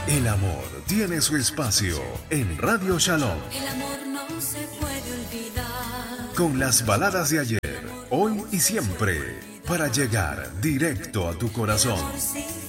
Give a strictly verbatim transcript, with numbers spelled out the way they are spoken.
El amor tiene su espacio en Radio Shalom. El amor no se puede olvidar. Con las baladas de ayer, hoy y siempre, para llegar directo a tu corazón. El amor sí